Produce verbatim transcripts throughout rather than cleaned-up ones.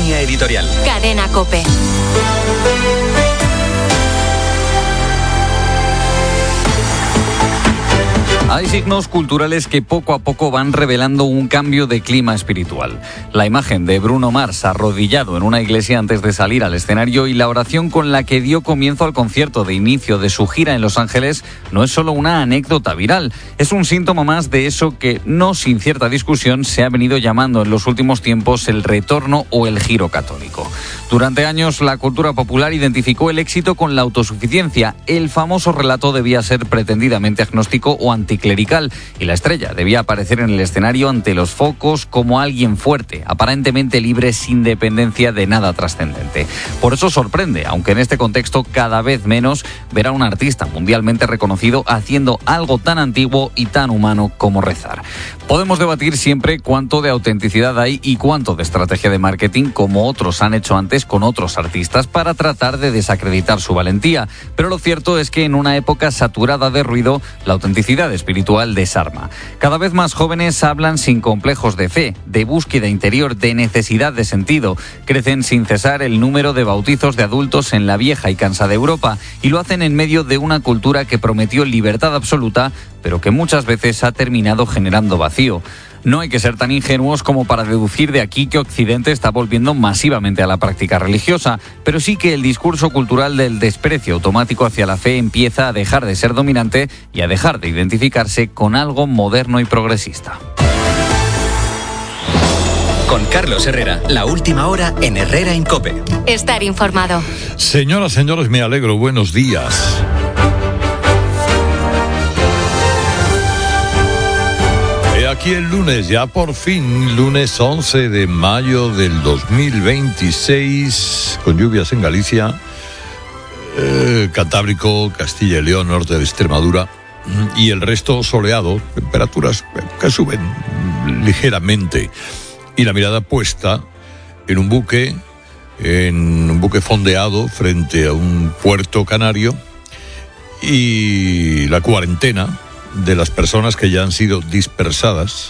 Línea editorial. Cadena COPE. Hay signos culturales que poco a poco van revelando un cambio de clima espiritual. La imagen de Bruno Mars arrodillado en una iglesia antes de salir al escenario y la oración con la que dio comienzo al concierto de inicio de su gira en Los Ángeles no es solo una anécdota viral, es un síntoma más de eso que, no sin cierta discusión, se ha venido llamando en los últimos tiempos el retorno o el giro católico. Durante años, la cultura popular identificó el éxito con la autosuficiencia. El famoso relato debía ser pretendidamente agnóstico o anticlerical y la estrella debía aparecer en el escenario ante los focos como alguien fuerte, aparentemente libre, sin dependencia de nada trascendente. Por eso sorprende, aunque en este contexto cada vez menos, ver a un artista mundialmente reconocido haciendo algo tan antiguo y tan humano como rezar. Podemos debatir siempre cuánto de autenticidad hay y cuánto de estrategia de marketing, como otros han hecho antes con otros artistas, para tratar de desacreditar su valentía. Pero lo cierto es que en una época saturada de ruido, la autenticidad espiritual desarma. Cada vez más jóvenes hablan sin complejos de fe, de búsqueda interior, de necesidad de sentido. Crecen sin cesar el número de bautizos de adultos en la vieja y cansada Europa, y lo hacen en medio de una cultura que prometió libertad absoluta, pero que muchas veces ha terminado generando vacío. No hay que ser tan ingenuos como para deducir de aquí que Occidente está volviendo masivamente a la práctica religiosa, pero sí que el discurso cultural del desprecio automático hacia la fe empieza a dejar de ser dominante y a dejar de identificarse con algo moderno y progresista. Con Carlos Herrera, la última hora en Herrera en COPE. Estar informado. Señoras, señores, me alegro. Buenos días. Aquí el lunes, ya por fin, lunes once de mayo del dos mil veintiséis, con lluvias en Galicia, eh, Cantábrico, Castilla y León, norte de Extremadura, y el resto soleado, temperaturas que suben ligeramente, y la mirada puesta en un buque, en un buque fondeado frente a un puerto canario, y la cuarentena de las personas que ya han sido dispersadas,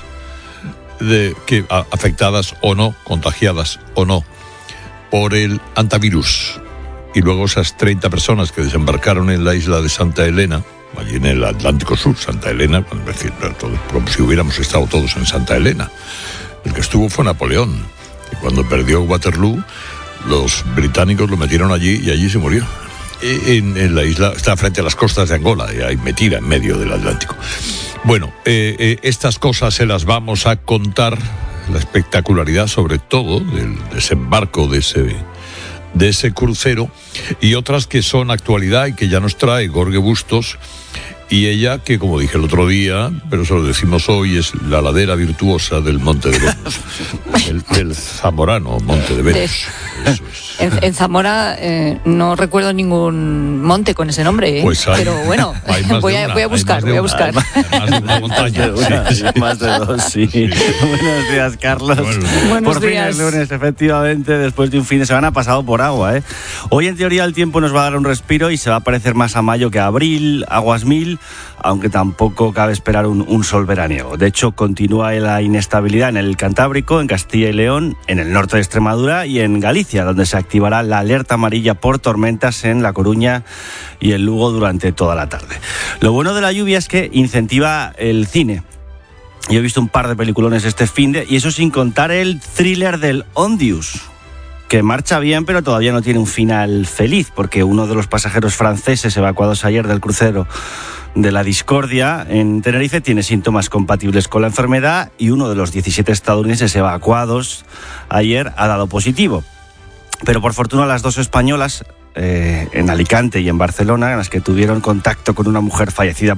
de, que, a, afectadas o no, contagiadas o no, por el antivirus. Y luego esas treinta personas que desembarcaron en la isla de Santa Elena, allí en el Atlántico Sur, Santa Elena, es decir, como si hubiéramos estado todos en Santa Elena. El que estuvo fue Napoleón, y cuando perdió Waterloo, los británicos lo metieron allí y allí se murió. En, en la isla, está frente a las costas de Angola, y ahí metida en medio del Atlántico. Bueno, eh, eh, estas cosas se las vamos a contar, la espectacularidad sobre todo del desembarco de ese, de ese crucero, y otras que son actualidad y que ya nos trae Jorge Bustos, y ella, que como dije el otro día, pero eso lo decimos hoy, es la ladera virtuosa del Monte de Venus, el, el zamorano Monte de Venus. De... Eso es. En, en Zamora eh, no recuerdo ningún monte con ese nombre, ¿eh? Pues hay, pero bueno, voy a, voy a buscar, voy a buscar. Hay más de una montaña. Sí, sí. Más de dos, sí. sí. Buenos días, Carlos. Bueno, Buenos por días. fin es lunes, efectivamente, después de un fin de semana pasado por agua, ¿eh? Hoy, en teoría, el tiempo nos va a dar un respiro y se va a parecer más a mayo que a abril, aguas mil, aunque tampoco cabe esperar un, un sol veraniego. De hecho, continúa la inestabilidad en el Cantábrico, en Castilla y León, en el norte de Extremadura y en Galicia, donde se activará la alerta amarilla por tormentas en La Coruña y el Lugo durante toda la tarde. Lo bueno de la lluvia es que incentiva el cine. Yo he visto un par de peliculones este finde, y eso sin contar el thriller del Ondius, que marcha bien, pero todavía no tiene un final feliz, porque uno de los pasajeros franceses evacuados ayer del crucero de la Discordia en Tenerife tiene síntomas compatibles con la enfermedad, y uno de los diecisiete estadounidenses evacuados ayer ha dado positivo. Pero por fortuna las dos españolas, eh, en Alicante y en Barcelona, en las que tuvieron contacto con una mujer fallecida